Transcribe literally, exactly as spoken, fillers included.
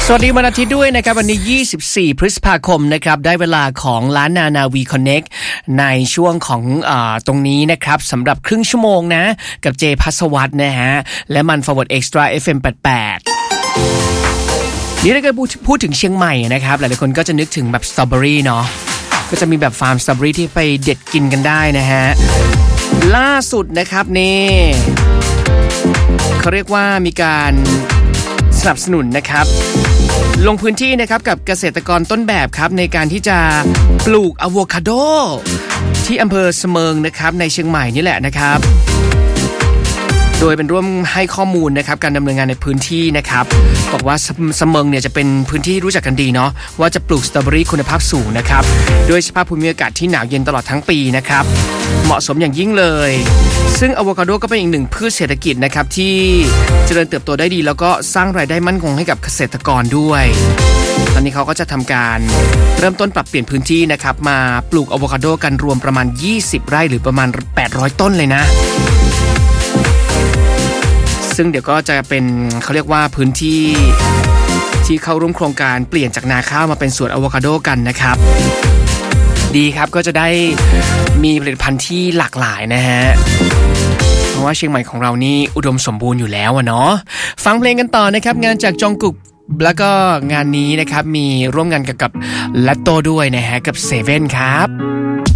สวัสดีวันอาทิตย์ด้วยนะครับวันนี้ยี่สิบสี่พฤษภาคมนะครับได้เวลาของล้านนานาวีคอนเน็กในช่วงของอ่าตรงนี้นะครับสำหรับครึ่งชั่วโมงนะกับเจภัสวัฒน์นะฮะและมัน Forward Extra เอฟ เอ็ม แปดสิบแปดนี่ถ้าเกิดพูดถึงเชียงใหม่นะครับหลายๆคนก็จะนึกถึงแบบสตรอเบอรี่เนาะก็จะมีแบบฟาร์มสตรอเบอรี่ที่ไปเด็ดกินกันได้นะฮะล่าสุดนะครับนี่เขาเรียกว่ามีการสนับสนุนนะครับลงพื้นที่นะครับกับเกษตรกรต้นแบบครับในการที่จะปลูกอะโวคาโดที่อำเภอเสมิงนะครับในเชียงใหม่นี่แหละนะครับโดยเป็นร่วมให้ข้อมูลนะครับการดำเนินงานในพื้นที่นะครับบอกว่าเสมิงเนี่ยจะเป็นพื้นที่รู้จักกันดีเนาะว่าจะปลูกสตรอเบอรี่คุณภาพสูงนะครับโดยสภาพภูมิอากาศที่หนาวเย็นตลอดทั้งปีนะครับเหมาะสมอย่างยิ่งเลยซึ่งอะโวคาโดก็เป็นอีกหนึ่งพืชเศรษฐกิจนะครับที่เจริญเติบโตได้ดีแล้วก็สร้างรายได้มั่นคงให้กับเกษตรกรด้วยตอนนี้เขาก็จะทำการเริ่มต้นปรับเปลี่ยนพื้นที่นะครับมาปลูกอะโวคาโดกันรวมประมาณยี่สิบไร่หรือประมาณแปดร้อยต้นเลยนะซึ่งเดี๋ยวก็จะเป็นเขาเรียกว่าพื้นที่ที่เข้าร่วมโครงการเปลี่ยนจากนาข้าวมาเป็นสวนอะโวคาโดกันนะครับดีครับก็จะได้มีผลิตภัณฑ์ที่หลากหลายนะฮะเพราะว่าเชียงใหม่ของเรานี่อุดมสมบูรณ์อยู่แล้วอะเนาะฟังเพลงกันต่อนะครับงานจากจองกุกแล้วก็งานนี้นะครับมีร่วมงานกับกับลัตโต้ด้วยนะฮะกับเซเว่นครับ